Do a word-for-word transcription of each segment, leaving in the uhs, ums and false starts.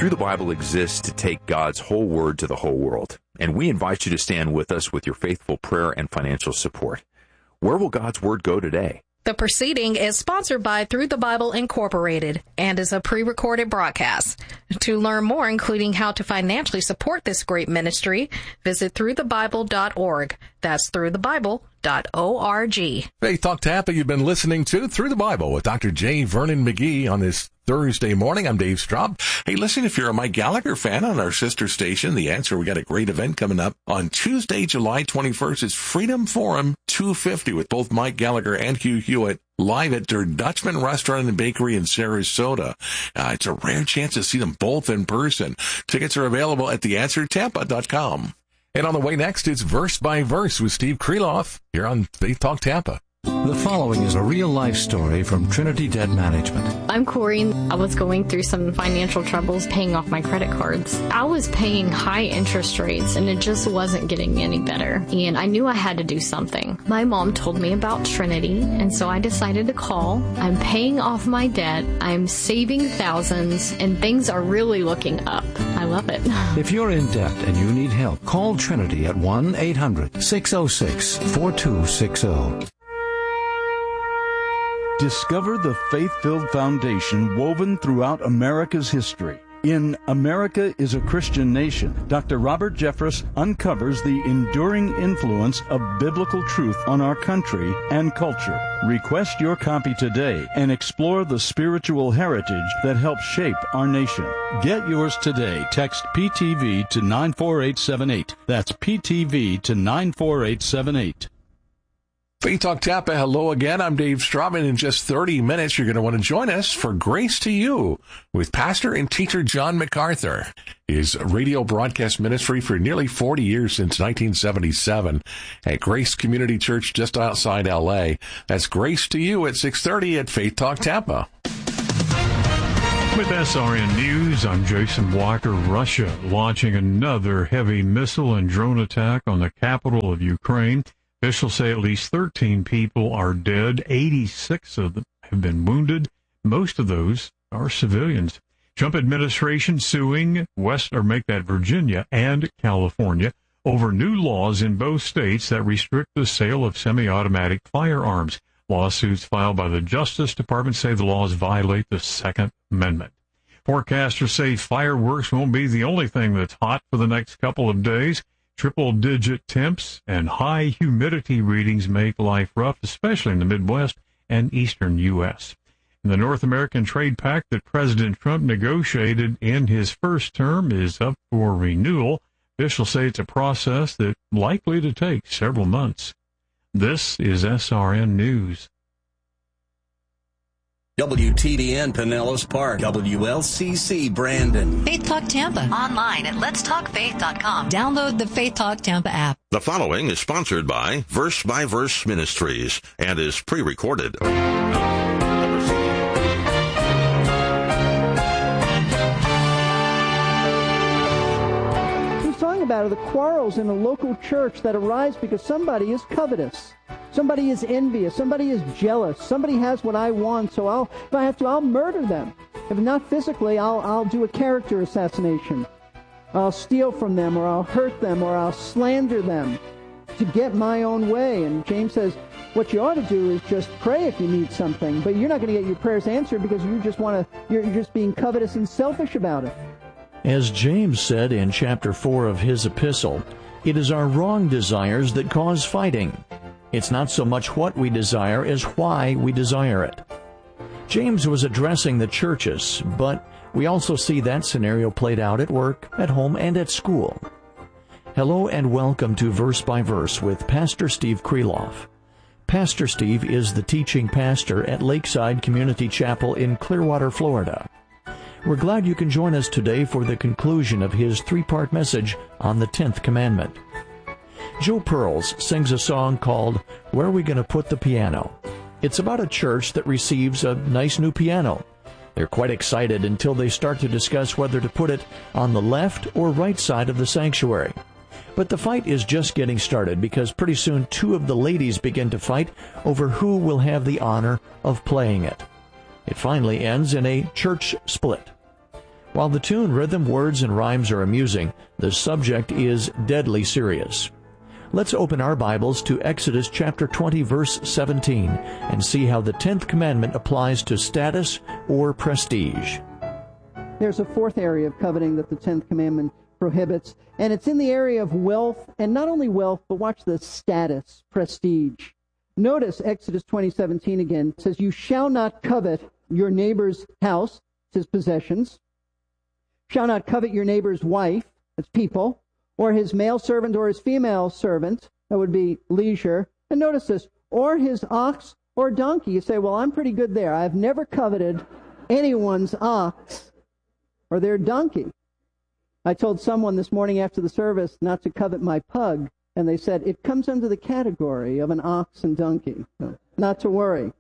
Through the Bible exists to take God's whole word to the whole world, and we invite you to stand with us with your faithful prayer and financial support. Where will God's word go today? The proceeding is sponsored by Through the Bible Incorporated and is a pre-recorded broadcast. To learn more, including how to financially support this great ministry, visit through the bible dot org. That's through the bible dot org. Faith Talk Tampa, you've been listening to Through the Bible with Doctor J. Vernon McGee on this Thursday morning. I'm Dave Straub. Hey, listen, if you're a Mike Gallagher fan on our sister station, The Answer, we got a great event coming up on Tuesday, July twenty-first. It's Freedom Forum two fifty with both Mike Gallagher and Hugh Hewitt live at their Dutchman Restaurant and Bakery in Sarasota. Uh, it's a rare chance to see them both in person. Tickets are available at the answer tampa dot com. And on the way next, it's Verse by Verse with Steve Kreloff here on Faith Talk Tampa. The following is a real-life story from Trinity Debt Management. I'm Corey. I was going through some financial troubles paying off my credit cards. I was paying high interest rates, and it just wasn't getting any better. And I knew I had to do something. My mom told me about Trinity, and so I decided to call. I'm paying off my debt. I'm saving thousands, and things are really looking up. I love it. If you're in debt and you need help, call Trinity at one eight hundred six oh six four two six oh. Discover the faith-filled foundation woven throughout America's history. In America is a Christian Nation, Doctor Robert Jeffress uncovers the enduring influence of biblical truth on our country and culture. Request your copy today and explore the spiritual heritage that helped shape our nation. Get yours today. Text P T V to nine four eight seven eight. That's P T V to nine four eight seven eight. Faith Talk Tampa, hello again. I'm Dave Straub. In just thirty minutes, you're going to want to join us for Grace to You with pastor and teacher John MacArthur. His radio broadcast ministry for nearly forty years, since nineteen seventy-seven, at Grace Community Church just outside L A. That's Grace to You at six thirty at Faith Talk Tampa. With S R N News, I'm Jason Walker. Russia launching another heavy missile and drone attack on the capital of Ukraine. Officials say at least thirteen people are dead. eighty-six of them have been wounded. Most of those are civilians. Trump administration suing West, or make that Virginia and California, over new laws in both states that restrict the sale of semi-automatic firearms. Lawsuits filed by the Justice Department say the laws violate the Second Amendment. Forecasters say fireworks won't be the only thing that's hot for the next couple of days. Triple-digit temps and high humidity readings make life rough, especially in the Midwest and eastern U S. And the North American Trade Pact that President Trump negotiated in his first term is up for renewal. Officials say it's a process that's likely to take several months. This is S R N News. W T D N Pinellas Park, W L C C Brandon. Faith Talk Tampa. Online at lets talk faith dot com. Download the Faith Talk Tampa app. The following is sponsored by Verse by Verse Ministries and is pre-recorded. He's talking about the quarrels in a local church that arise because somebody is covetous. Somebody is envious. Somebody is jealous. Somebody has what I want, so I'll, if I have to, I'll murder them. If not physically, I'll, I'll do a character assassination. I'll steal from them, or I'll hurt them, or I'll slander them to get my own way. And James says, what you ought to do is just pray if you need something, but you're not going to get your prayers answered because you just want to, you're, you're just being covetous and selfish about it. As James said in chapter four of his epistle, it is our wrong desires that cause fighting. It's not so much what we desire as why we desire it. James was addressing the churches, but we also see that scenario played out at work, at home, and at school. Hello and welcome to Verse by Verse with Pastor Steve Kreloff. Pastor Steve is the teaching pastor at Lakeside Community Chapel in Clearwater, Florida. We're glad you can join us today for the conclusion of his three-part message on the tenth Commandment. Joe Pearls sings a song called Where Are We Gonna Put the Piano? It's about a church that receives a nice new piano. They're quite excited until they start to discuss whether to put it on the left or right side of the sanctuary. But the fight is just getting started because pretty soon two of the ladies begin to fight over who will have the honor of playing it. It finally ends in a church split. While the tune, rhythm, words, and rhymes are amusing, the subject is deadly serious. Let's open our Bibles to Exodus chapter twenty, verse seventeen, and see how the tenth commandment applies to status or prestige. There's a fourth area of coveting that the tenth commandment prohibits, and it's in the area of wealth, and not only wealth, but watch the status, prestige. Notice Exodus twenty seventeen again. It says, "You shall not covet your neighbor's house," his possessions. "Shall not covet your neighbor's wife," that's people, "or his male servant or his female servant," that would be leisure. And notice this, "or his ox or donkey." You say, well, I'm pretty good there. I've never coveted anyone's ox or their donkey. I told someone this morning after the service not to covet my pug, and they said, it comes under the category of an ox and donkey, so not to worry.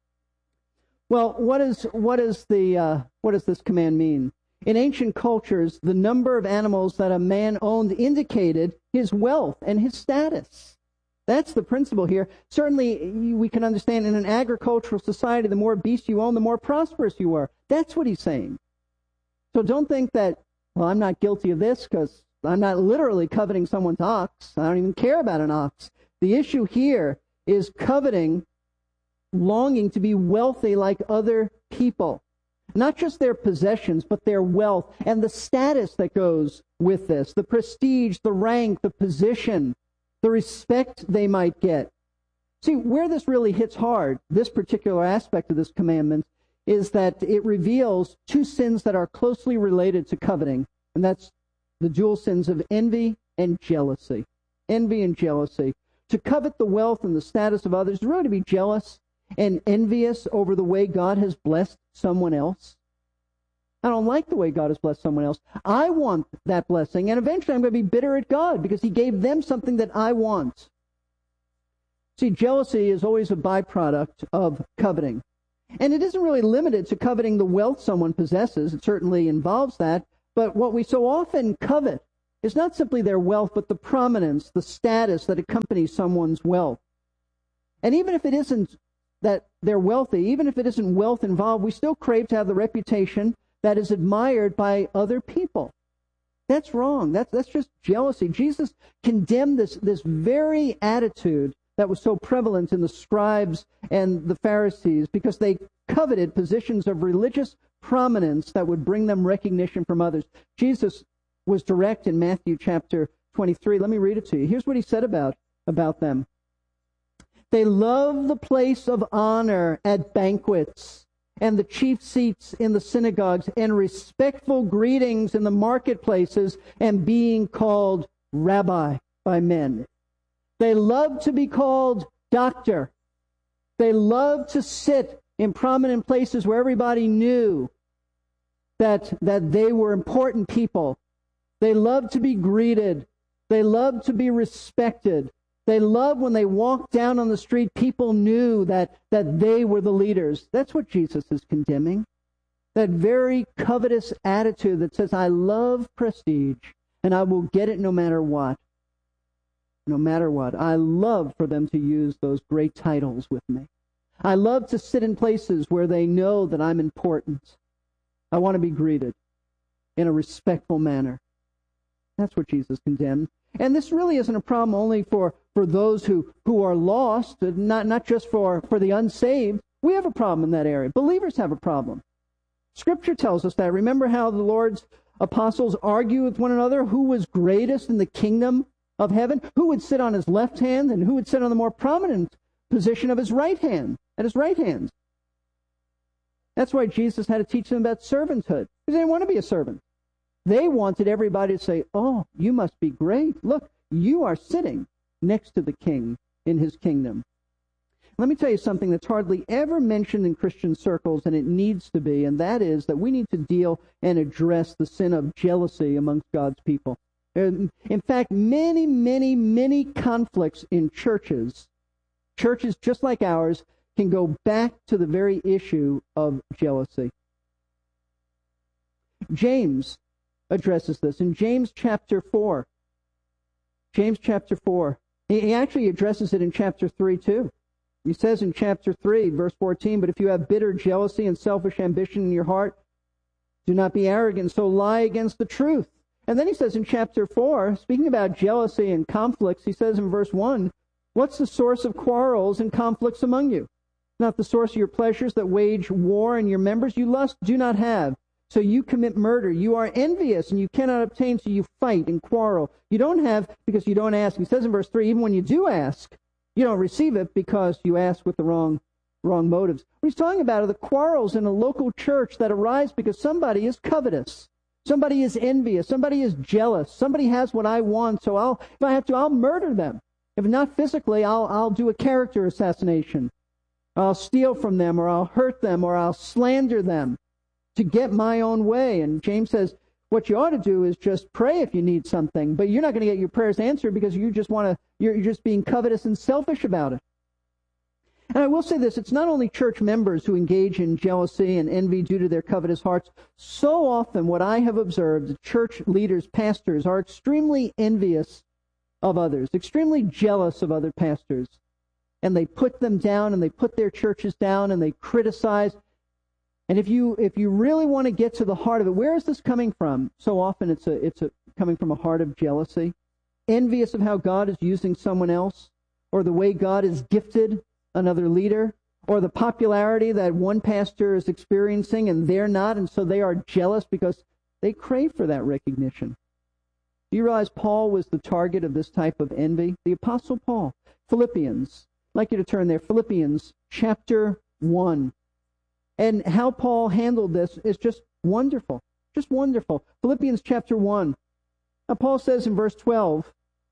Well, what is what is the uh, what does this command mean? In ancient cultures, the number of animals that a man owned indicated his wealth and his status. That's the principle here. Certainly, we can understand in an agricultural society, the more beasts you own, the more prosperous you are. That's what he's saying. So don't think that, well, I'm not guilty of this because I'm not literally coveting someone's ox. I don't even care about an ox. The issue here is coveting, longing to be wealthy like other people. Not just their possessions, but their wealth and the status that goes with this, the prestige, the rank, the position, the respect they might get. See, where this really hits hard, this particular aspect of this commandment, is that it reveals two sins that are closely related to coveting, and that's the dual sins of envy and jealousy. Envy and jealousy. To covet the wealth and the status of others, really to be jealous and envious over the way God has blessed someone else. I don't like the way God has blessed someone else. I want that blessing, and eventually I'm going to be bitter at God because he gave them something that I want. See, jealousy is always a byproduct of coveting. And it isn't really limited to coveting the wealth someone possesses. It certainly involves that. But what we so often covet is not simply their wealth, but the prominence, the status that accompanies someone's wealth. And even if it isn't that they're wealthy, even if it isn't wealth involved, we still crave to have the reputation that is admired by other people. That's wrong. That's, that's just jealousy. Jesus condemned this, this very attitude that was so prevalent in the scribes and the Pharisees because they coveted positions of religious prominence that would bring them recognition from others. Jesus was direct in Matthew chapter twenty-three. Let me read it to you. Here's what he said about, about them. They love the place of honor at banquets and the chief seats in the synagogues and respectful greetings in the marketplaces and being called rabbi by men. They love to be called doctor. They love to sit in prominent places where everybody knew that, that they were important people. They love to be greeted. They love to be respected. They loved when they walked down on the street, people knew that, that they were the leaders. That's what Jesus is condemning. That very covetous attitude that says, I love prestige, and I will get it no matter what. No matter what. I love for them to use those great titles with me. I love to sit in places where they know that I'm important. I want to be greeted in a respectful manner. That's what Jesus condemned. And this really isn't a problem only for, for those who, who are lost, not, not just for, for the unsaved. We have a problem in that area. Believers have a problem. Scripture tells us that. Remember how the Lord's apostles argue with one another who was greatest in the kingdom of heaven? Who would sit on his left hand and who would sit on the more prominent position of his right hand, at his right hand? That's why Jesus had to teach them about servanthood. Because they didn't want to be a servant. They wanted everybody to say, oh, you must be great. Look, you are sitting next to the king in his kingdom. Let me tell you something that's hardly ever mentioned in Christian circles, and it needs to be, and that is that we need to deal and address the sin of jealousy amongst God's people. In fact, many, many, many conflicts in churches, churches just like ours, can go back to the very issue of jealousy. James addresses this in James chapter four. James chapter four. He actually addresses it in chapter three too. He says in chapter three, verse fourteen, but if you have bitter jealousy and selfish ambition in your heart, Do not be arrogant, so lie against the truth. And then he says in chapter four, speaking about jealousy and conflicts, he says in verse one, what's the source of quarrels and conflicts among you? Not the source of your pleasures that wage war in your members? You lust, do not have, so you commit murder. You are envious, and you cannot obtain, so you fight and quarrel. You don't have because you don't ask. He says in verse three, even when you do ask, you don't receive it because you ask with the wrong wrong motives. What he's talking about are the quarrels in a local church that arise because somebody is covetous. Somebody is envious. Somebody is jealous. Somebody has what I want, so I'll, if I have to, I'll murder them. If not physically, I'll, I'll do a character assassination. I'll steal from them, or I'll hurt them, or I'll slander them to get my own way. And James says, what you ought to do is just pray if you need something, but you're not going to get your prayers answered because you just want to, you're, you're just being covetous and selfish about it. And I will say this, it's not only church members who engage in jealousy and envy due to their covetous hearts. So often what I have observed, church leaders, pastors, are extremely envious of others, extremely jealous of other pastors. And they put them down, and they put their churches down, and they criticize. And if you if you really want to get to the heart of it, where is this coming from? So often it's a it's a coming from a heart of jealousy, envious of how God is using someone else, or the way God has gifted another leader, or the popularity that one pastor is experiencing and they're not, and so they are jealous because they crave for that recognition. Do you realize Paul was the target of this type of envy? The Apostle Paul. Philippians. I'd like you to turn there. Philippians chapter one. And how Paul handled this is just wonderful. Just wonderful. Philippians chapter one. Now Paul says in verse twelve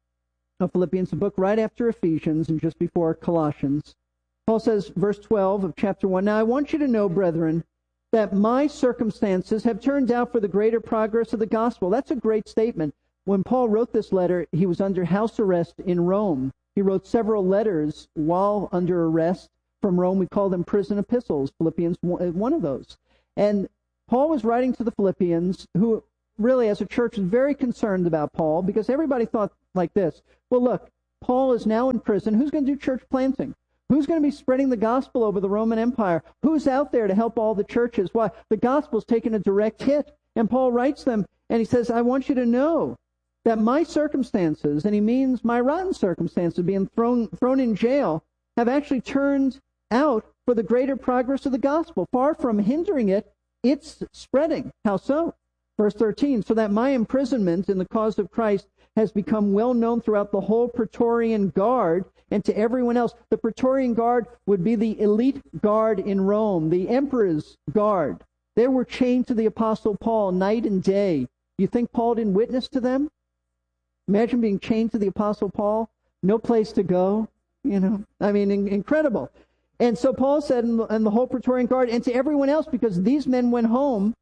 of Philippians, a book right after Ephesians and just before Colossians, Paul says, verse twelve of chapter one, now I want you to know, brethren, that my circumstances have turned out for the greater progress of the gospel. That's a great statement. When Paul wrote this letter, he was under house arrest in Rome. He wrote several letters while under arrest from Rome. We call them prison epistles. Philippians, one of those. And Paul was writing to the Philippians, who really, as a church, was very concerned about Paul, because everybody thought like this. Well, look, Paul is now in prison. Who's going to do church planting? Who's going to be spreading the gospel over the Roman Empire? Who's out there to help all the churches? Why? The gospel's taken a direct hit. And Paul writes them, and he says, I want you to know that my circumstances, and he means my rotten circumstances, being thrown thrown in jail, have actually turned out for the greater progress of the gospel. Far from hindering it, it's spreading. How so? Verse thirteen, so that my imprisonment in the cause of Christ has become well known throughout the whole Praetorian Guard and to everyone else. The Praetorian Guard would be the elite guard in Rome, the emperor's guard. They were chained to the Apostle Paul night and day. You think Paul didn't witness to them? Imagine being chained to the Apostle Paul, no place to go, you know. I mean, in- incredible. And so Paul said, in the, in the whole Praetorian Guard, and to everyone else, because these men went home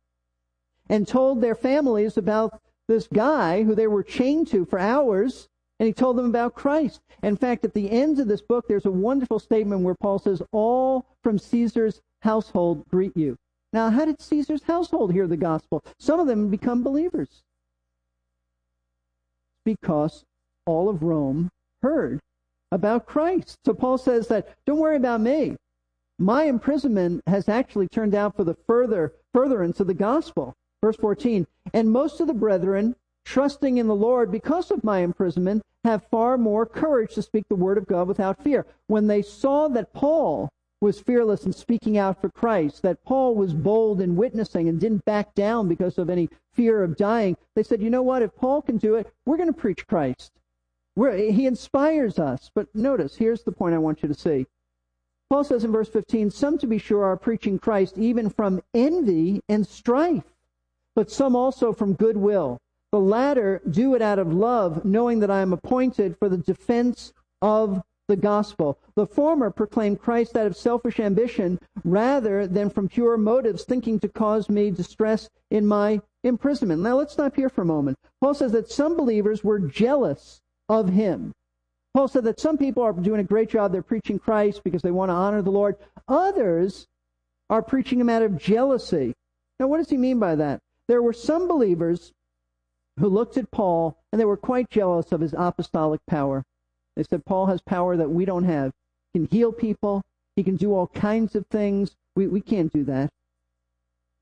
and told their families about this guy who they were chained to for hours, and he told them about Christ. In fact, at the end of this book, there's a wonderful statement where Paul says, all from Caesar's household greet you. Now, how did Caesar's household hear the gospel? Some of them become believers. Because all of Rome heard about Christ. So Paul says that, don't worry about me. My imprisonment has actually turned out for the further furtherance of the gospel. Verse fourteen, and most of the brethren, trusting in the Lord because of my imprisonment, have far more courage to speak the word of God without fear. When they saw that Paul was fearless in speaking out for Christ, that Paul was bold in witnessing and didn't back down because of any fear of dying, they said, you know what, if Paul can do it, we're going to preach Christ. We're, he inspires us. But notice, here's the point I want you to see. Paul says in verse fifteen, some to be sure are preaching Christ even from envy and strife, but some also from goodwill. The latter do it out of love, knowing that I am appointed for the defense of the gospel. The former proclaim Christ out of selfish ambition rather than from pure motives, thinking to cause me distress in my imprisonment. Now let's stop here for a moment. Paul says that some believers were jealous of him. Paul said that some people are doing a great job. They're preaching Christ because they want to honor the Lord. Others are preaching him out of jealousy. Now what does he mean by that? There were some believers who looked at Paul and they were quite jealous of his apostolic power. They said, Paul has power that we don't have. He can heal people. He can do all kinds of things. We, we can't do that.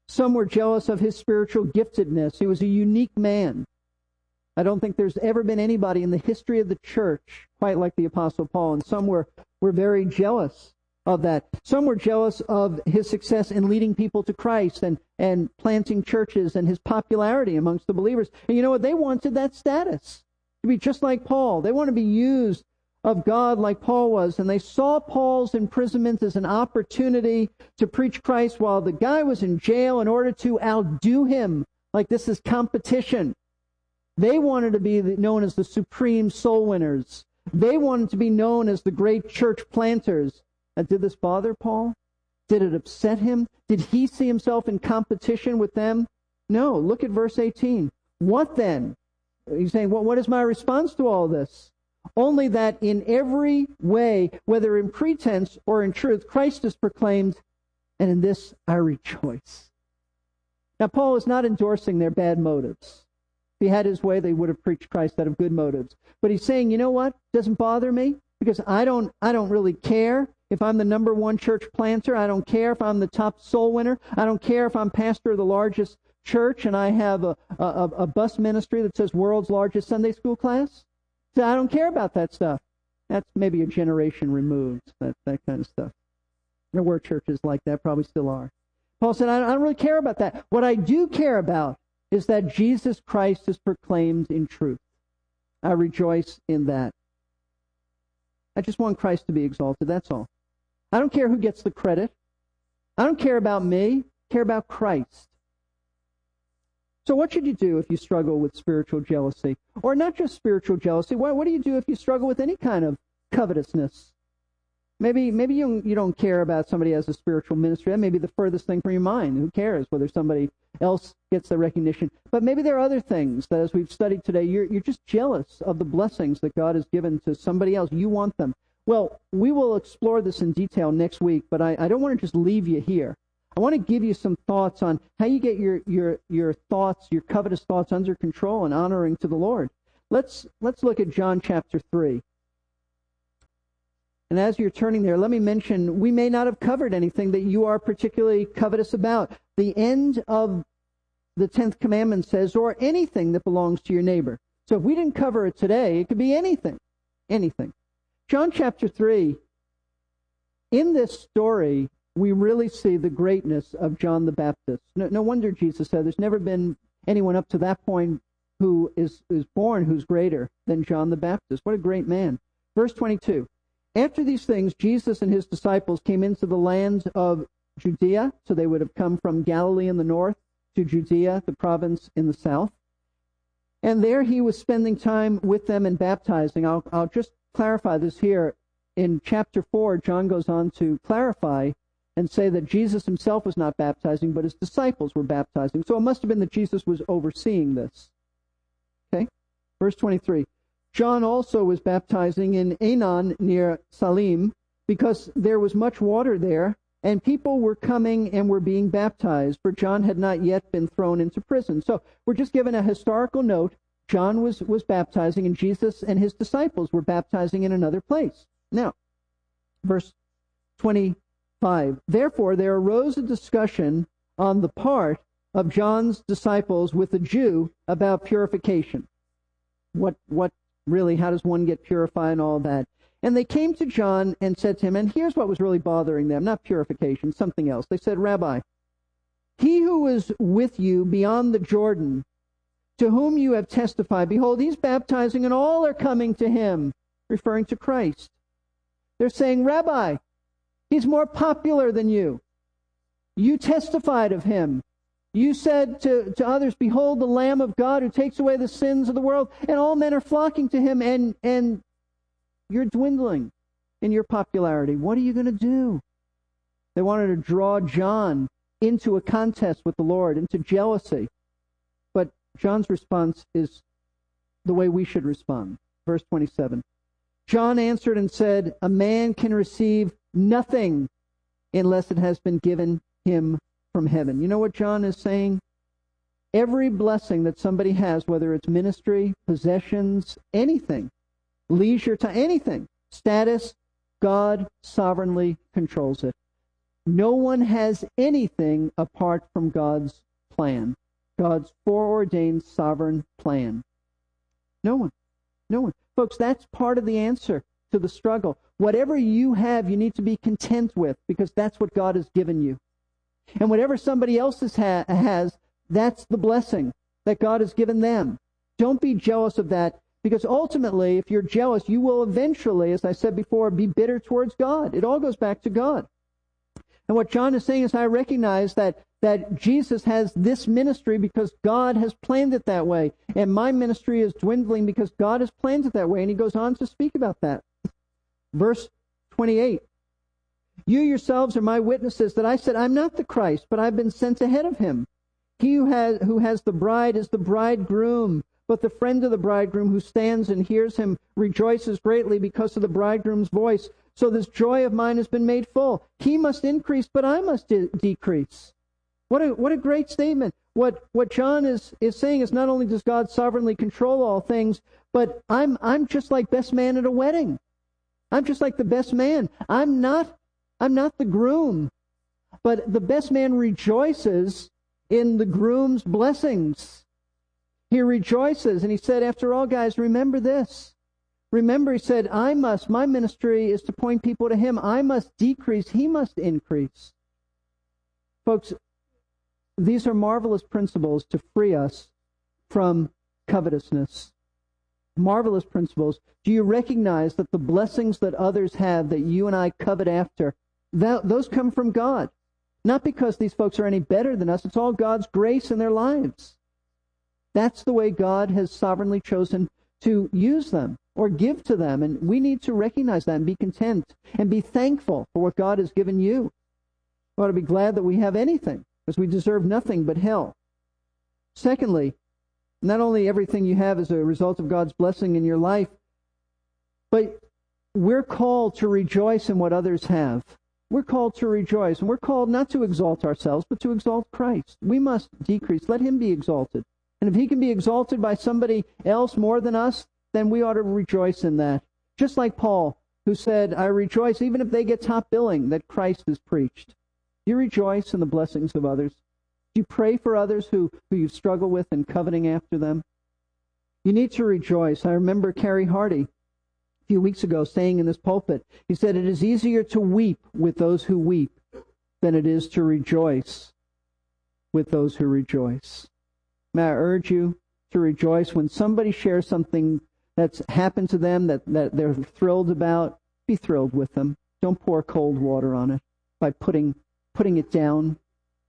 Some were jealous of his spiritual giftedness. He was a unique man. I don't think there's ever been anybody in the history of the church quite like the Apostle Paul, and some were, were very jealous of that. Some were jealous of his success in leading people to Christ and, and planting churches and his popularity amongst the believers. And you know what? They wanted that status, to be just like Paul. They want to be used of God like Paul was, and they saw Paul's imprisonment as an opportunity to preach Christ while the guy was in jail in order to outdo him, like this is competition. They wanted to be known as the supreme soul winners. They wanted to be known as the great church planters. And did this bother Paul? Did it upset him? Did he see himself in competition with them? No. Look at verse eighteen. What then? He's saying, well, what is my response to all this? Only that in every way, whether in pretense or in truth, Christ is proclaimed, and in this I rejoice. Now, Paul is not endorsing their bad motives. If he had his way, they would have preached Christ out of good motives. But he's saying, you know what? It doesn't bother me, because I don't, I don't really care if I'm the number one church planter. I don't care if I'm the top soul winner. I don't care if I'm pastor of the largest church and I have a, a, a bus ministry that says world's largest Sunday school class. So I don't care about that stuff. That's maybe a generation removed, that, that kind of stuff. There were churches like that, probably still are. Paul said, I don't really care about that. What I do care about is that Jesus Christ is proclaimed in truth. I rejoice in that. I just want Christ to be exalted, that's all. I don't care who gets the credit. I don't care about me. I care about Christ. So what should you do if you struggle with spiritual jealousy? Or not just spiritual jealousy. What, what do you do if you struggle with any kind of covetousness? Maybe maybe you, you don't care about somebody as a spiritual ministry. That may be the furthest thing from your mind. Who cares whether somebody else gets the recognition? But maybe there are other things that, as we've studied today, you're, you're just jealous of the blessings that God has given to somebody else. You want them. Well, we will explore this in detail next week, but I, I don't want to just leave you here. I want to give you some thoughts on how you get your, your, your thoughts, your covetous thoughts under control and honoring to the Lord. Let's, let's look at John chapter three. And as you're turning there, let me mention, we may not have covered anything that you are particularly covetous about. The end of the tenth commandment says, or anything that belongs to your neighbor. So if we didn't cover it today, it could be anything, anything. John chapter three, in this story, we really see the greatness of John the Baptist. No, no wonder Jesus said there's never been anyone up to that point who is, is born who's greater than John the Baptist. What a great man. Verse twenty-two. After these things, Jesus and his disciples came into the land of Judea, so they would have come from Galilee in the north to Judea, the province in the south. And there he was spending time with them and baptizing. I'll, I'll just clarify this here. In chapter four, John goes on to clarify and say that Jesus himself was not baptizing, but his disciples were baptizing. So it must have been that Jesus was overseeing this. Okay? Verse twenty-three. John also was baptizing in Aenon near Salim, because there was much water there, and people were coming and were being baptized, for John had not yet been thrown into prison. So we're just given a historical note. John was, was baptizing, and Jesus and his disciples were baptizing in another place. Now, verse twenty-five. Therefore, there arose a discussion on the part of John's disciples with the Jew about purification. What, what, really, how does one get purified and all that? And they came to John and said to him, and here's what was really bothering them, not purification, something else. They said, Rabbi, he who is with you beyond the Jordan, to whom you have testified, behold, he's baptizing, and all are coming to him, referring to Christ. They're saying, Rabbi, he's more popular than you. You testified of him. You said to, to others, behold the Lamb of God who takes away the sins of the world, and all men are flocking to him, and, and you're dwindling in your popularity. What are you going to do? They wanted to draw John into a contest with the Lord, into jealousy. But John's response is the way we should respond. Verse twenty-seven. John answered and said, a man can receive nothing unless it has been given him from heaven. You know what John is saying? Every blessing that somebody has, whether it's ministry, possessions, anything, leisure time, anything, status, God sovereignly controls it. No one has anything apart from God's plan, God's foreordained sovereign plan. No one. No one. Folks, that's part of the answer to the struggle. Whatever you have, you need to be content with, because that's what God has given you. And whatever somebody else has, ha- has, that's the blessing that God has given them. Don't be jealous of that, because ultimately, if you're jealous, you will eventually, as I said before, be bitter towards God. It all goes back to God. And what John is saying is, I recognize that, that Jesus has this ministry because God has planned it that way. And my ministry is dwindling because God has planned it that way. And he goes on to speak about that. Verse twenty-eight. You yourselves are my witnesses that I said, I'm not the Christ, but I've been sent ahead of him. He who has, who has the bride is the bridegroom. But the friend of the bridegroom who stands and hears him rejoices greatly because of the bridegroom's voice. So this joy of mine has been made full. He must increase, but I must de- decrease. What a what a great statement. What what John is, is saying is, not only does God sovereignly control all things, but I'm I'm just like best man at a wedding. I'm just like the best man. I'm not I'm not the groom. But the best man rejoices in the groom's blessings. He rejoices, and he said, after all, guys, remember this. Remember, he said, I must, my ministry is to point people to him. I must decrease, he must increase. Folks, these are marvelous principles to free us from covetousness. Marvelous principles. Do you recognize that the blessings that others have that you and I covet after, that, those come from God? Not because these folks are any better than us. It's all God's grace in their lives. That's the way God has sovereignly chosen to use them or give to them. And we need to recognize that and be content and be thankful for what God has given you. We ought to be glad that we have anything, because we deserve nothing but hell. Secondly, not only everything you have is a result of God's blessing in your life, but we're called to rejoice in what others have. We're called to rejoice, and we're called not to exalt ourselves, but to exalt Christ. We must decrease. Let him be exalted. And if he can be exalted by somebody else more than us, then we ought to rejoice in that. Just like Paul, who said, I rejoice even if they get top billing that Christ is preached. Do you rejoice in the blessings of others? Do you pray for others who, who you struggle with and coveting after them? You need to rejoice. I remember Carrie Hardy a few weeks ago saying in this pulpit, he said, it is easier to weep with those who weep than it is to rejoice with those who rejoice. May I urge you to rejoice when somebody shares something that's happened to them that, that they're thrilled about. Be thrilled with them. Don't pour cold water on it by putting putting it down.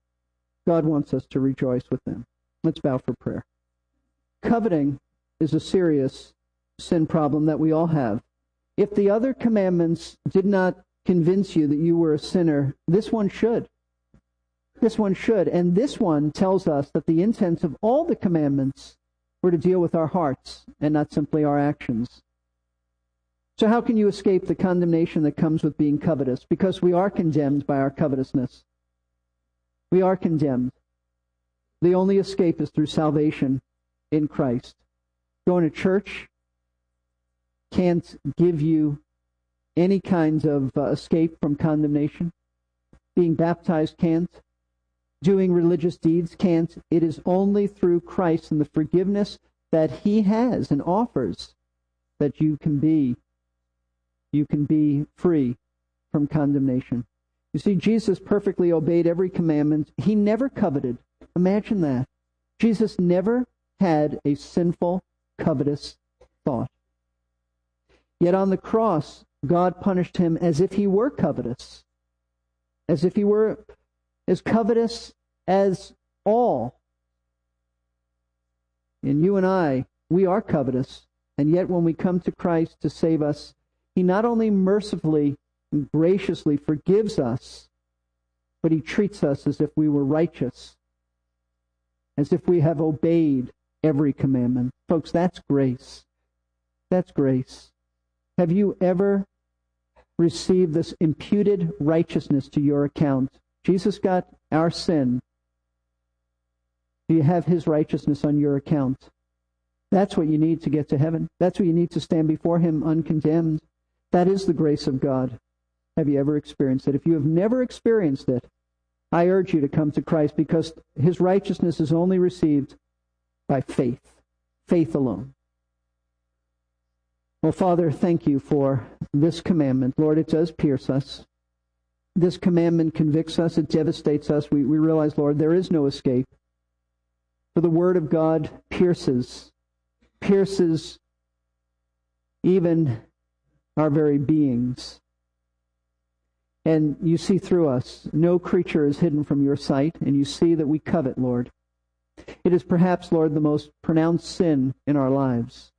God wants us to rejoice with them. Let's bow for prayer. Coveting is a serious sin problem that we all have. If the other commandments did not convince you that you were a sinner, this one should. This one should. And this one tells us that the intents of all the commandments were to deal with our hearts and not simply our actions. So how can you escape the condemnation that comes with being covetous? Because we are condemned by our covetousness. We are condemned. The only escape is through salvation in Christ. Going to church can't give you any kinds of uh, escape from condemnation. Being baptized can't. Doing religious deeds can't. It is only through Christ and the forgiveness that he has and offers that you can be you can be free from condemnation. You see, Jesus perfectly obeyed every commandment. He never coveted. Imagine that. Jesus never had a sinful, covetous thought. Yet on the cross, God punished him as if he were covetous, as if he were as covetous as all. And you and I, we are covetous. And yet when we come to Christ to save us, he not only mercifully and graciously forgives us, but he treats us as if we were righteous, as if we have obeyed every commandment. Folks, that's grace. That's grace. Have you ever received this imputed righteousness to your account? Jesus got our sin. Do you have his righteousness on your account? That's what you need to get to heaven. That's what you need to stand before him uncondemned. That is the grace of God. have you ever experienced it? If you have never experienced it, I urge you to come to Christ, because his righteousness is only received by faith. Faith alone. Well, Father, thank you for this commandment. Lord, it does pierce us. This commandment convicts us. It devastates us. We, we realize, Lord, there is no escape. For the Word of God pierces, pierces even our very beings. And you see through us. No creature is hidden from your sight, and you see that we covet, Lord. It is perhaps, Lord, the most pronounced sin in our lives.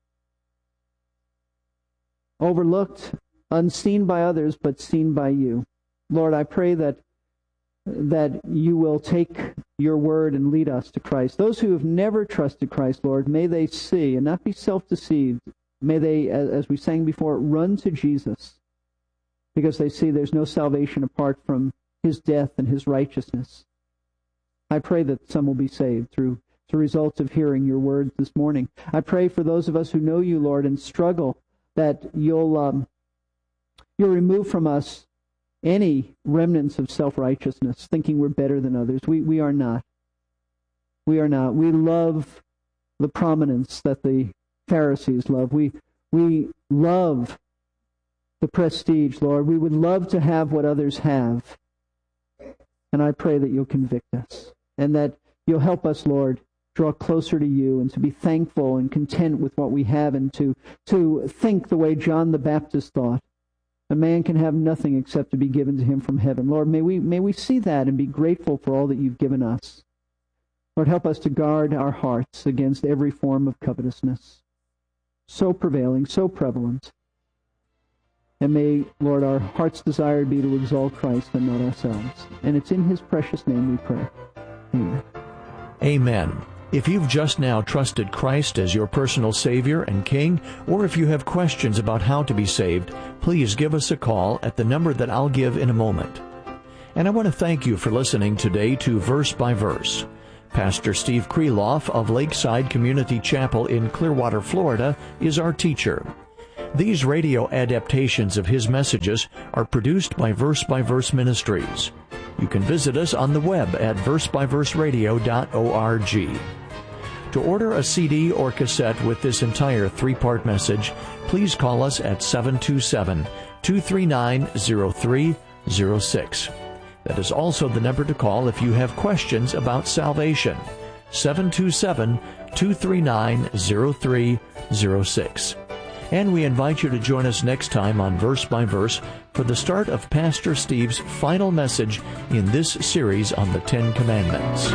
Overlooked, unseen by others, but seen by you. Lord, I pray that that you will take your word and lead us to Christ. Those who have never trusted Christ, Lord, may they see and not be self-deceived. May they, as we sang before, run to Jesus, because they see there's no salvation apart from his death and his righteousness. I pray that some will be saved through the results of hearing your words this morning. I pray for those of us who know you, Lord, and struggle, that you'll um, you'll remove from us any remnants of self-righteousness, thinking we're better than others. We we are not. We are not. We love the prominence that the Pharisees love. We we love the prestige, Lord. We would love to have what others have. And I pray that you'll convict us, and that you'll help us, Lord, draw closer to you, and to be thankful and content with what we have, and to, to think the way John the Baptist thought. A man can have nothing except to be given to him from heaven. Lord, may we may we see that and be grateful for all that you've given us. Lord, help us to guard our hearts against every form of covetousness, so prevailing, so prevalent. And may, Lord, our heart's desire be to exalt Christ and not ourselves. And it's in his precious name we pray. Amen. Amen. If you've just now trusted Christ as your personal Savior and King, or if you have questions about how to be saved, please give us a call at the number that I'll give in a moment. And I want to thank you for listening today to Verse by Verse. Pastor Steve Kreloff of Lakeside Community Chapel in Clearwater, Florida, is our teacher. These radio adaptations of his messages are produced by Verse by Verse Ministries. You can visit us on the web at verse by verse radio dot org. To order a C D or cassette with this entire three-part message, please call us at seven two seven, two three nine, zero three zero six. That is also the number to call if you have questions about salvation. seven two seven, two three nine, zero three zero six. And we invite you to join us next time on Verse by Verse for the start of Pastor Steve's final message in this series on the Ten Commandments.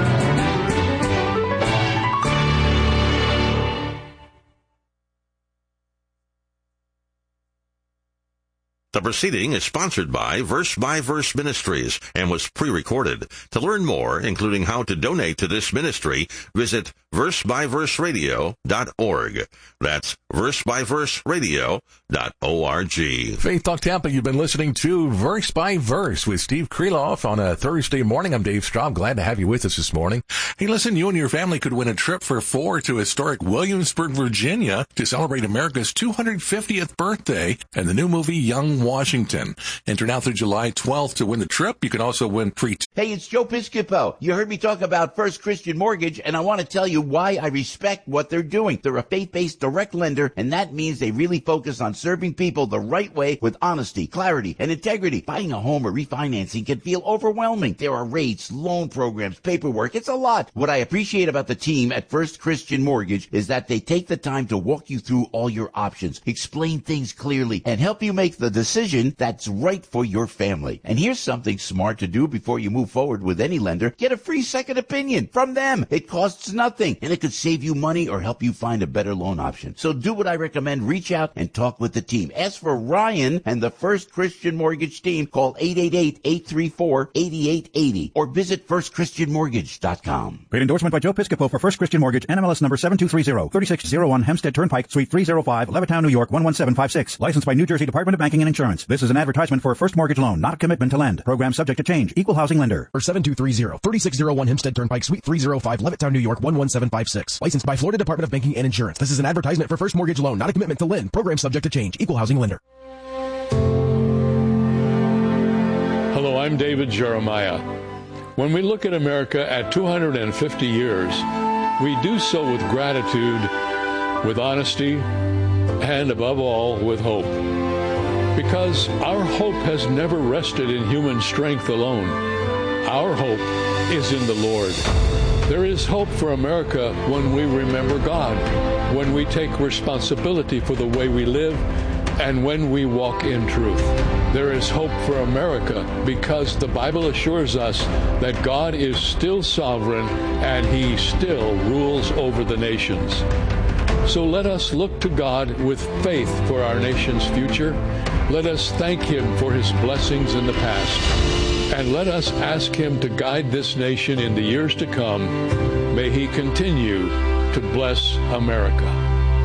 The proceeding is sponsored by Verse by Verse Ministries and was pre-recorded. To learn more, including how to donate to this ministry, visit verse by verse radio dot org. That's verse by verse radio dot org. Faith Talk Tampa, you've been listening to Verse by Verse with Steve Kreloff on a Thursday morning. I'm Dave Straub. Glad to have you with us this morning. Hey, listen, you and your family could win a trip for four to historic Williamsburg, Virginia to celebrate America's two hundred fiftieth birthday and the new movie Young Washington. Enter now through July twelfth to win the trip. You can also win free. T- hey, it's Joe Piscopo. You heard me talk about First Christian Mortgage, and I want to tell you why I respect what they're doing. They're a faith-based direct lender, and that means they really focus on serving people the right way with honesty, clarity, and integrity. Buying a home or refinancing can feel overwhelming. There are rates, loan programs, paperwork. It's a lot. What I appreciate about the team at First Christian Mortgage is that they take the time to walk you through all your options, explain things clearly, and help you make the decision that's right for your family. And here's something smart to do before you move forward with any lender. Get a free second opinion from them. It costs nothing, and it could save you money or help you find a better loan option. So do what I recommend. Reach out and talk with the team. Ask for Ryan and the First Christian Mortgage team. Call eight eight eight, eight three four, eight eight eight zero or visit first christian mortgage dot com. Paid endorsement by Joe Piscopo for First Christian Mortgage, N M L S number seven two three zero, three six zero one Hempstead Turnpike, Suite three oh five, Levittown, New York one one seven five six. Licensed by New Jersey Department of Banking and Insurance. This is an advertisement for a first mortgage loan, not a commitment to lend. Program subject to change. Equal housing lender. For seven two three zero, three six zero one Hempstead Turnpike, Suite three oh five, Levittown, New York one one seven five six. Licensed by Florida Department of Banking and Insurance. This is an advertisement for first mortgage loan, not a commitment to lend. Program subject to change. Equal housing lender. I'm David Jeremiah. When we look at America at two hundred fifty years, we do so with gratitude, with honesty, and above all, with hope. Because our hope has never rested in human strength alone. Our hope is in the Lord. There is hope for America when we remember God, when we take responsibility for the way we live, and when we walk in truth. There is hope for America because the Bible assures us that God is still sovereign and He still rules over the nations. So let us look to God with faith for our nation's future. Let us thank Him for His blessings in the past. And let us ask Him to guide this nation in the years to come. May He continue to bless America.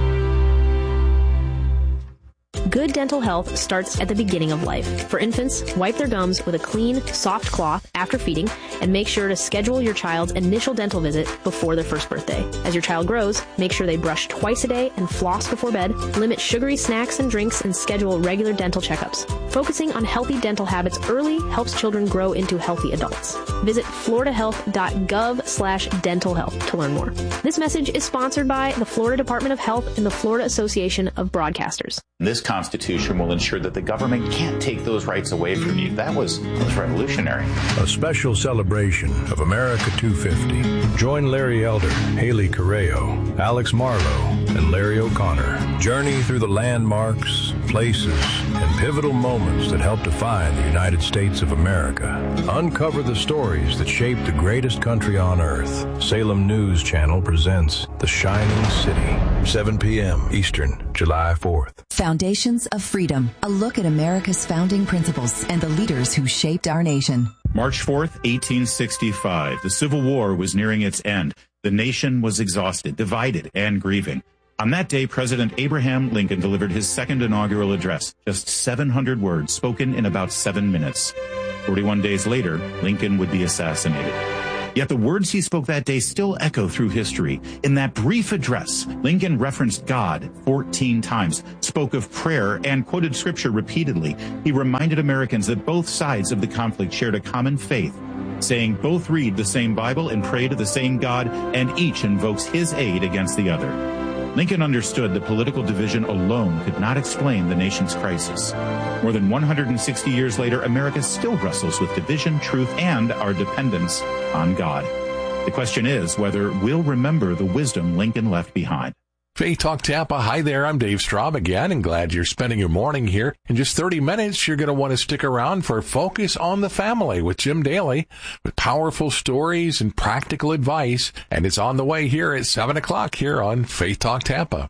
Good dental health starts at the beginning of life. For infants, wipe their gums with a clean, soft cloth after feeding, and make sure to schedule your child's initial dental visit before their first birthday. As your child grows, make sure they brush twice a day and floss before bed, limit sugary snacks and drinks, and schedule regular dental checkups. Focusing on healthy dental habits early helps children grow into healthy adults. Visit floridahealth.gov slash dental health to learn more. This message is sponsored by the Florida Department of Health and the Florida Association of Broadcasters. This Constitution will ensure that the government can't take those rights away from you. That was, that was revolutionary. A special celebration of America two fifty. Join Larry Elder, Haley Correo, Alex Marlowe, and Larry O'Connor. Journey through the landmarks, places, and pivotal moments that help define the United States of America. Uncover the stories that shaped the greatest country on earth. Salem News Channel presents The Shining City, seven p.m. Eastern, July fourth. Foundations of Freedom, a look at America's founding principles and the leaders who shaped our nation. March fourth, eighteen sixty-five. The Civil War was nearing its end. The nation was exhausted, divided, and grieving. On that day, President Abraham Lincoln delivered his second inaugural address, just seven hundred words spoken in about seven minutes. forty-one days later, Lincoln would be assassinated. Yet the words he spoke that day still echo through history. In that brief address, Lincoln referenced God fourteen times, spoke of prayer, and quoted scripture repeatedly. He reminded Americans that both sides of the conflict shared a common faith, saying both read the same Bible and pray to the same God, and each invokes His aid against the other. Lincoln understood that political division alone could not explain the nation's crisis. More than one hundred sixty years later, America still wrestles with division, truth, and our dependence on God. The question is whether we'll remember the wisdom Lincoln left behind. Faith Talk Tampa. Hi there. I'm Dave Straub again, and glad you're spending your morning here. In just thirty minutes, you're going to want to stick around for Focus on the Family with Jim Daly, with powerful stories and practical advice. And it's on the way here at seven o'clock here on Faith Talk Tampa.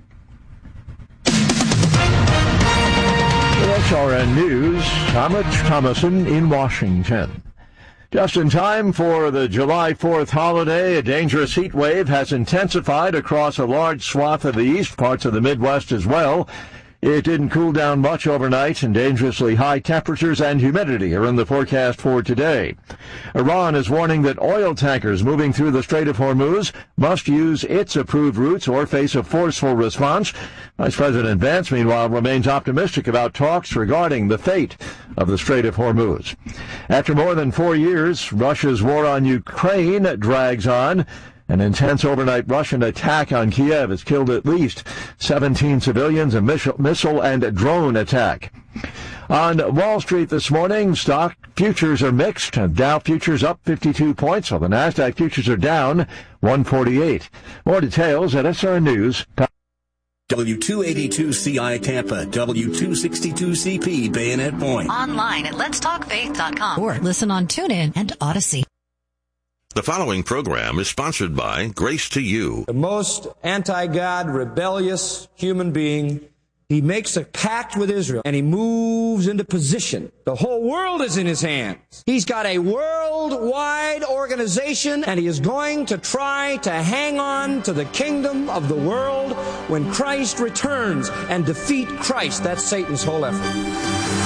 S R N News, I'm Rich Thomason in Washington. Just in time for the July fourth holiday, a dangerous heat wave has intensified across a large swath of the east, parts of the Midwest as well. It didn't cool down much overnight, and dangerously high temperatures and humidity are in the forecast for today. Iran is warning that oil tankers moving through the Strait of Hormuz must use its approved routes or face a forceful response. Vice President Vance, meanwhile, remains optimistic about talks regarding the fate of the Strait of Hormuz. After more than four years, Russia's war on Ukraine drags on. An intense overnight Russian attack on Kiev has killed at least seventeen civilians, a missile and drone attack. On Wall Street this morning, stock futures are mixed. Dow futures up fifty-two points, while the NASDAQ futures are down one forty-eight. More details at S R N News. W two eighty-two C I Tampa, W two sixty-two C P Bayonet Point. Online at lets talk faith dot com or listen on TuneIn and Odyssey. The following program is sponsored by Grace to You. The most anti-God, rebellious human being, he makes a pact with Israel, and he moves into position. The whole world is in his hands. He's got a worldwide organization, and he is going to try to hang on to the kingdom of the world when Christ returns and defeat Christ. That's Satan's whole effort.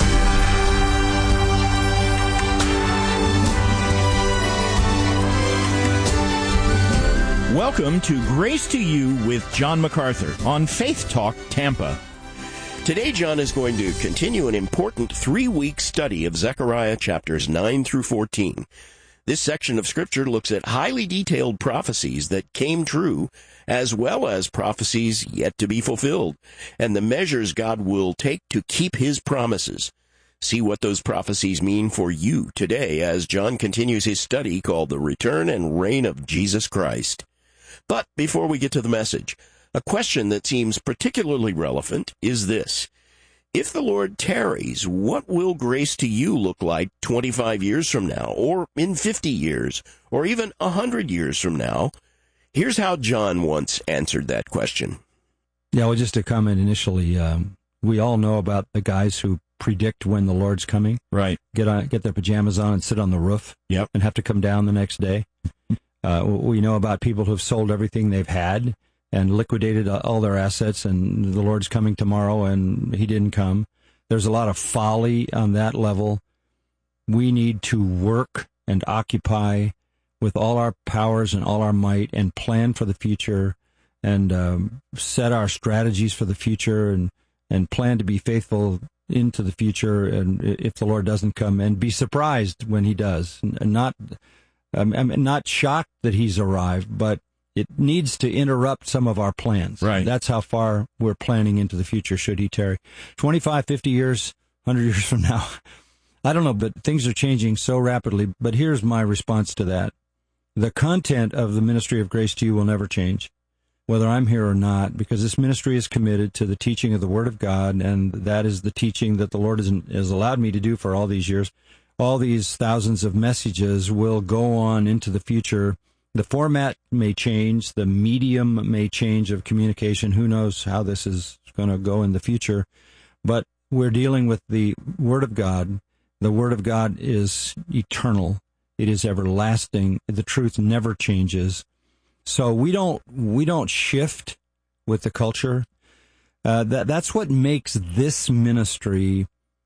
Welcome to Grace to You with John MacArthur on Faith Talk Tampa. Today, John is going to continue an important three-week study of Zechariah chapters nine through fourteen. This section of Scripture looks at highly detailed prophecies that came true, as well as prophecies yet to be fulfilled, and the measures God will take to keep His promises. See what those prophecies mean for you today as John continues his study called The Return and Reign of Jesus Christ. But before we get to the message, a question that seems particularly relevant is this. If the Lord tarries, what will grace to you look like twenty-five years from now, or in fifty years, or even one hundred years from now? Here's how John once answered that question. Yeah, well, just to comment initially, um, we all know about the guys who predict when the Lord's coming. Right. Get on, get their pajamas on and sit on the roof. Yep. And have to come down the next day. Uh, we know about people who've sold everything they've had and liquidated all their assets, and the Lord's coming tomorrow, and He didn't come. There's a lot of folly on that level. We need to work and occupy with all our powers and all our might and plan for the future and um, set our strategies for the future and, and plan to be faithful into the future, and if the Lord doesn't come, and be surprised when He does. And not, I'm, I'm not shocked that He's arrived, but it needs to interrupt some of our plans. Right. That's how far we're planning into the future, should He tarry. twenty-five, fifty years, one hundred years from now, I don't know, but things are changing so rapidly. But here's my response to that. The content of the ministry of grace to you will never change, whether I'm here or not, because this ministry is committed to the teaching of the Word of God, and that is the teaching that the Lord has, has allowed me to do for all these years. All these thousands of messages will go on into the future. The format may change, the medium may change of communication. Who knows how this is going to go in the future? But we're dealing with the Word of God. The Word of God is eternal. It is everlasting. The truth never changes. So we don't we don't shift with the culture. Uh, that that's what makes this ministry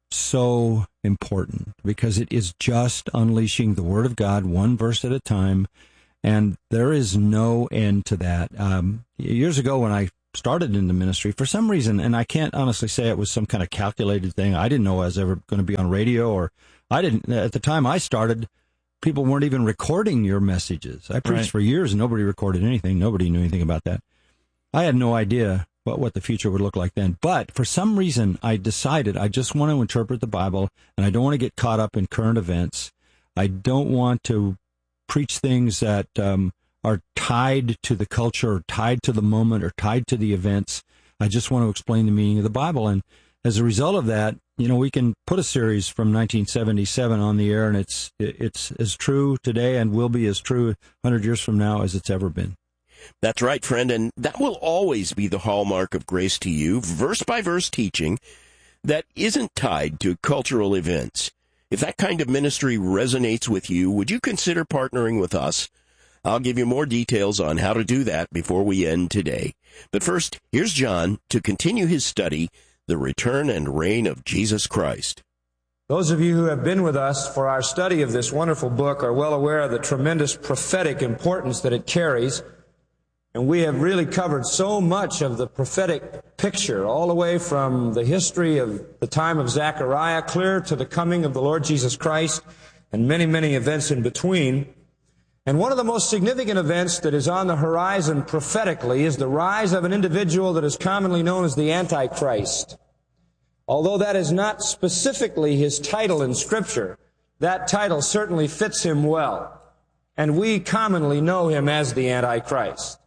so important, because it is just unleashing the Word of God one verse at a time. And there is no end to that. Um, years ago when I started in the ministry, for some reason, and I can't honestly say it was some kind of calculated thing, I didn't know I was ever going to be on radio, or I didn't, at the time I started, people weren't even recording your messages. I preached Right. for years and nobody recorded anything. Nobody knew anything about that. I had no idea what, what the future would look like then. But for some reason, I decided I just want to interpret the Bible, and I don't want to get caught up in current events. I don't want to preach things that um, are tied to the culture or tied to the moment or tied to the events. I just want to explain the meaning of the Bible. And as a result of that, you know, we can put a series from nineteen seventy-seven on the air, and it's it's as true today and will be as true one hundred years from now as it's ever been. That's right, friend, and that will always be the hallmark of Grace to You, verse-by-verse teaching that isn't tied to cultural events. If that kind of ministry resonates with you, would you consider partnering with us? I'll give you more details on how to do that before we end today. But first, here's John to continue his study, The Return and Reign of Jesus Christ. Those of you who have been with us for our study of this wonderful book are well aware of the tremendous prophetic importance that it carries. And we have really covered so much of the prophetic picture, all the way from the history of the time of Zechariah, clear to the coming of the Lord Jesus Christ, and many, many events in between. And one of the most significant events that is on the horizon prophetically is the rise of an individual that is commonly known as the Antichrist. Although that is not specifically his title in Scripture, that title certainly fits him well. And we commonly know him as the Antichrist.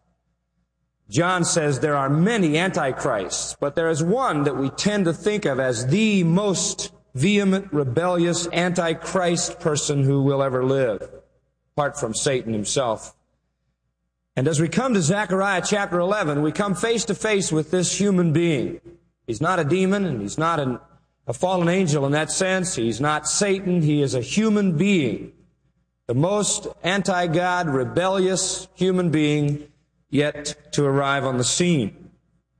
John says there are many antichrists, but there is one that we tend to think of as the most vehement, rebellious, antichrist person who will ever live, apart from Satan himself. And as we come to Zechariah chapter eleven, we come face to face with this human being. He's not a demon, and he's not an, a fallen angel in that sense. He's not Satan. He is a human being, the most anti-God, rebellious human being yet to arrive on the scene.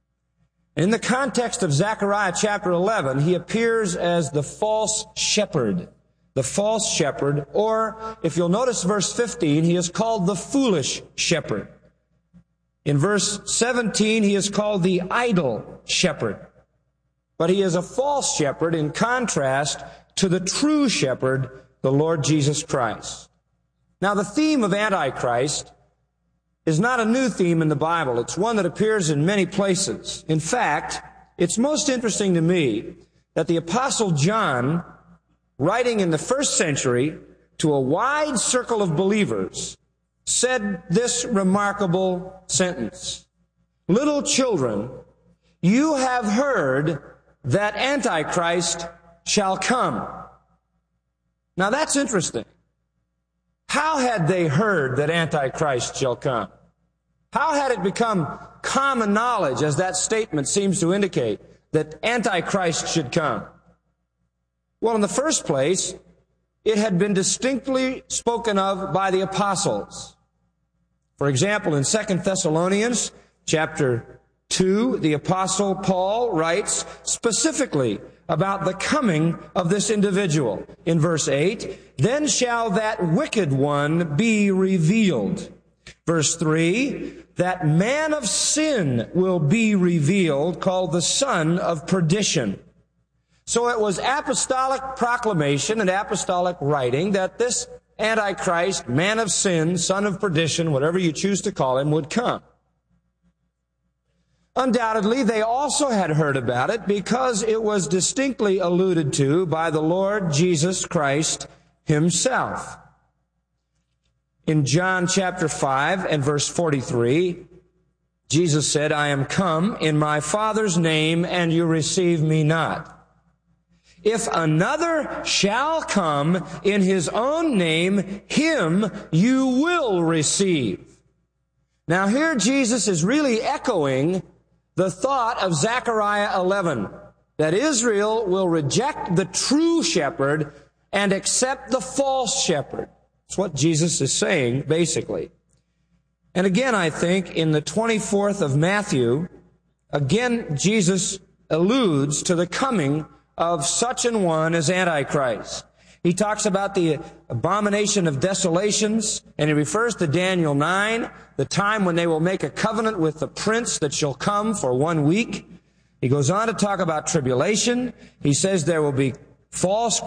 In the context of Zechariah chapter eleven, he appears as the false shepherd. The false shepherd, or if you'll notice verse fifteen, he is called the foolish shepherd. In verse seventeen, he is called the idle shepherd. but he is a false shepherd in contrast to the true shepherd, the Lord Jesus Christ. Now, the theme of Antichrist is not a new theme in the Bible. It's one that appears in many places. In fact, it's most interesting to me that the Apostle John, writing in the first century to a wide circle of believers, said this remarkable sentence: "Little children, you have heard that Antichrist shall come." Now that's interesting. How had they heard that Antichrist shall come? How had it become common knowledge, as that statement seems to indicate, that Antichrist should come? Well, in the first place, it had been distinctly spoken of by the apostles. For example, in Second Thessalonians chapter two, the apostle Paul writes specifically about the coming of this individual. In verse eight, "Then shall that wicked one be revealed." Verse three, "That man of sin will be revealed, called the son of perdition." So it was apostolic proclamation and apostolic writing that this Antichrist, man of sin, son of perdition, whatever you choose to call him, would come. Undoubtedly, they also had heard about it because it was distinctly alluded to by the Lord Jesus Christ himself. In John chapter five and verse forty-three, Jesus said, "I am come in my Father's name, and you receive me not. If another shall come in his own name, him you will receive." Now here Jesus is really echoing the thought of Zechariah eleven, that Israel will reject the true shepherd and accept the false shepherd. That's what Jesus is saying, basically. And again, I think, in the twenty-fourth of Matthew, again, Jesus alludes to the coming of such an one as Antichrist. He talks about the abomination of desolations, and he refers to Daniel nine, the time when they will make a covenant with the prince that shall come for one week. He goes on to talk about tribulation. He says there will be false